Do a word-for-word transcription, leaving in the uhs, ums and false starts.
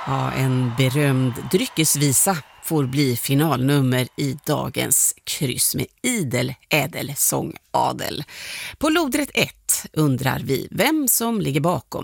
Ja, en berömd dryckesvisa får bli finalnummer i dagens kryss med idel ädel sångadel. På lodrätt ett undrar vi vem som ligger bakom